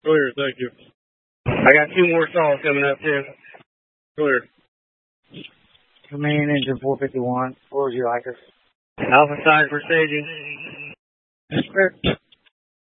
Clear, thank you. I got 2 more saws coming up, too. Clear. Command engine 451. Where would you like us? Alpha side for staging. Clear.